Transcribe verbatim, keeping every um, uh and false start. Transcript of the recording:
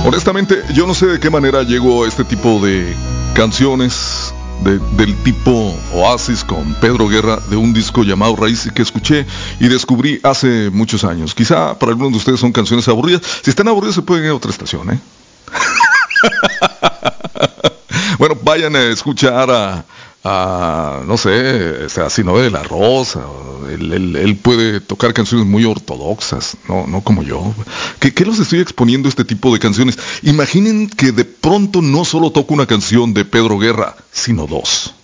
Honestamente, yo no sé de qué manera llego a este tipo de canciones de, del tipo Oasis con Pedro Guerra, de un disco llamado Raíz que escuché y descubrí hace muchos años. Quizá para algunos de ustedes son canciones aburridas. Si están aburridos se pueden ir a otra estación, ¿eh? Bueno, vayan a escuchar a, a no sé, a Sinoé de la Rosa. Él, él, él puede tocar canciones muy ortodoxas, no, no como yo. ¿Qué, ¿Qué los estoy exponiendo este tipo de canciones? Imaginen que de pronto no solo toco una canción de Pedro Guerra, sino dos.